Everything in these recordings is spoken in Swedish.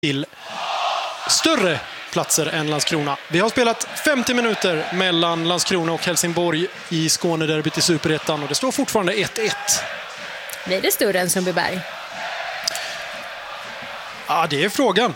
till större platser än Landskrona. Vi har spelat 50 minuter mellan Landskrona och Helsingborg i Skånederbyt i Superettan och det står fortfarande 1-1. Blir det större än Sundbyberg? Ja, det är frågan.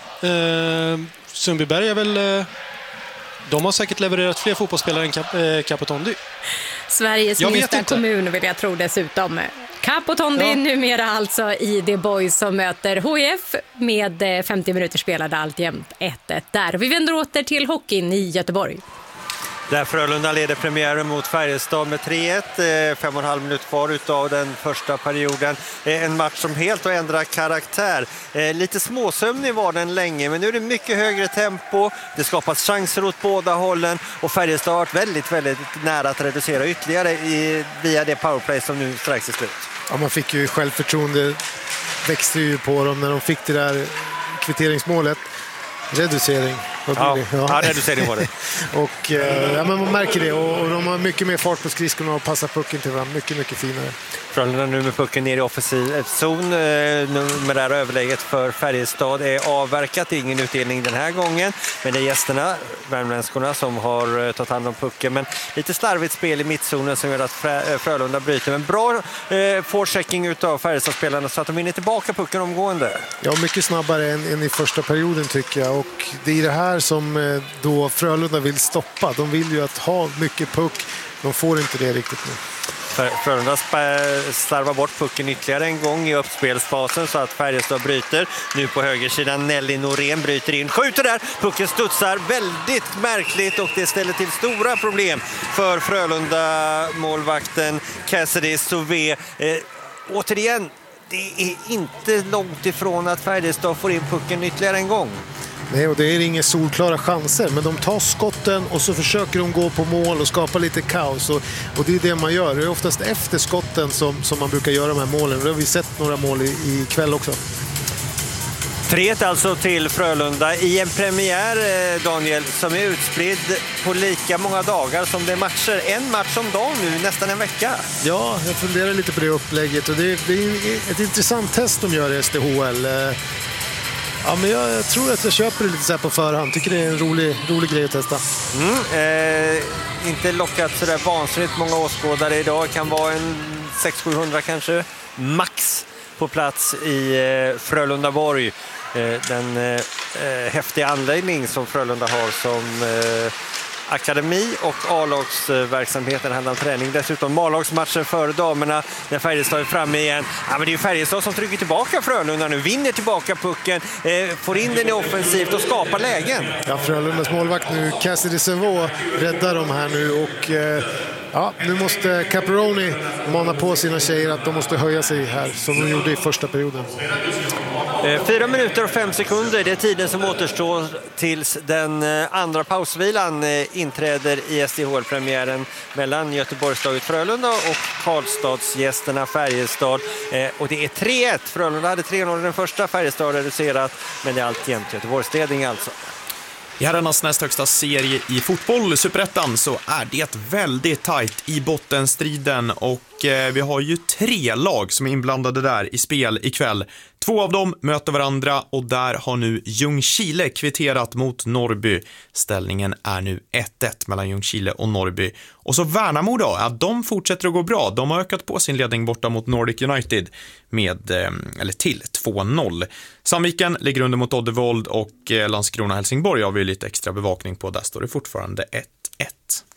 Sundbyberg är väl... de har säkert levererat fler fotbollsspelare än Capotondi. Sveriges minsta kommun vill jag tro dessutom. Capotondi numera alltså i The Boys som möter HIF med 50 minuter spelade alltjämt 1-1 där. Vi vänder åter till hockeyn i Göteborg. Där Frölunda leder premiären mot Färjestad med 3-1, 5,5 minuter kvar utav den första perioden. En match som helt har ändrat karaktär. Lite småsömnig var den länge, men nu är det mycket högre tempo. Det skapas chanser åt båda hållen och Färjestad har varit väldigt, väldigt nära att reducera ytterligare via det powerplay som nu strax är slut. Ja, man fick ju självförtroende, växte ju på dem när de fick det där kvitteringsmålet. Reducering. Reducering var det. Och men man märker det och de har mycket mer fart på skridskorna och passar pucken till varandra. Mycket, mycket finare. Frölunda nu med pucken ner i offensiv zon. Numerära överläget för Färjestad är avverkat. Ingen utdelning den här gången. Men det är gästerna, värmländskorna, som har tagit hand om pucken. Men lite slarvigt spel i mittzonen som gör att Frölunda bryter. Men bra forechecking utav Färjestadspelarna så att de vinner tillbaka pucken omgående. Ja, mycket snabbare än i första perioden tycker jag. Och det är det här som då Frölunda vill stoppa. De vill ju att ha mycket puck. De får inte det riktigt nu. Frölunda slarvar bort pucken ytterligare en gång i uppspelsfasen så att Färjestad bryter. Nu på högersidan Nelly Norén bryter in. Skjuter där. Pucken studsar väldigt märkligt och det ställer till stora problem för Frölunda målvakten Cassidy Sauvé. Återigen, det är inte långt ifrån att Färjestad får in pucken ytterligare en gång. Nej, och det är inga solklara chanser, men de tar skotten och så försöker de gå på mål och skapa lite kaos och det är det man gör. Det är oftast efter skotten som man brukar göra de här målen. Det har vi sett några mål i kväll också. 3-1 alltså till Frölunda i en premiär, Daniel, som är utspridd på lika många dagar som det är matcher. En match om dagen nu, nästan en vecka. Ja, jag funderar lite på det upplägget och det är ett intressant test de gör i SDHL. Ja, men jag tror att jag köper det lite så här på förhand. Tycker det är en rolig grej att testa. Inte lockat så där vansinnigt många åskådare idag. Kan vara en 600-700 kanske max på plats i Frölundaborg. Den häftiga anläggning som Frölunda har som akademi och A-lagsverksamheten handlar om träning. Dessutom A-lagsmatchen före damerna när Färjestad är framme igen. Ja, men det är ju Färjestad som trycker tillbaka Frölunda nu. Vinner tillbaka pucken, får in den i offensivt och skapar lägen. Ja, Frölundas målvakt nu, Cassidy Sauvé, räddar de här nu och nu måste Caproni mana på sina tjejer att de måste höja sig här som de gjorde i första perioden. 4 minuter och 5 sekunder, det är tiden som återstår tills den andra pausvilan inträder i SDHL-premiären mellan Göteborgslaget Frölunda och Karlstadsgästerna Färjestad. Och det är 3-1. Frölunda hade 3-0 i den första, Färjestad reducerat, men det är alltjämt Göteborgsledning alltså. I herrarnas näst högsta serie i fotboll, Superettan, så är det väldigt tajt i bottenstriden och vi har ju 3 lag som är inblandade där i spel ikväll. 2 av dem möter varandra och där har nu Ljungskile kvitterat mot Norrby. Ställningen är nu 1-1 mellan Ljungskile och Norrby. Och så Värnamo då, ja, de fortsätter att gå bra. De har ökat på sin ledning borta mot Nordic United till 2-0. Sandviken ligger under mot Oddevold och Landskrona Helsingborg har vi lite extra bevakning på. Där står det fortfarande 1-1.